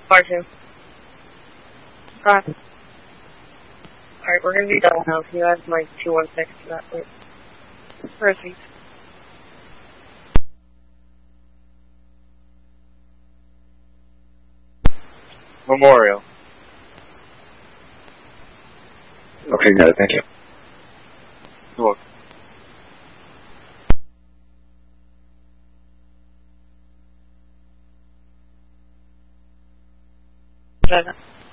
R2. Alright, we're gonna be double now. Can you add my 216 to that, please? Proceed. Memorial. Okay, got it. Thank you. You're welcome. Present.